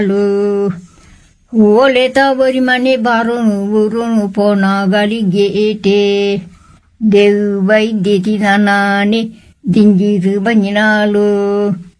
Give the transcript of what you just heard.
ಓಲೆ ತವರಿ ಮನೆ ಬಾರೋನು ಊರೋನು ಪೋನ ಗಳಿಗೆಟೆ ದೇವು ಬೈದ್ಯತಿ ನಾನೇ ದಿಂಜಿರು ಬಂಜಿನಾಳು